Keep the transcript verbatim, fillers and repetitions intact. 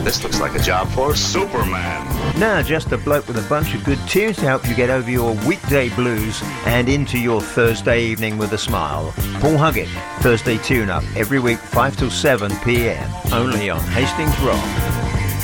This looks like a job for Superman. Now, just a bloke with a bunch of good tunes to help you get over your weekday blues and into your Thursday evening with a smile. Paul Huggett, Thursday Tune-Up, every week five till seven p m, only on Hastings Rock.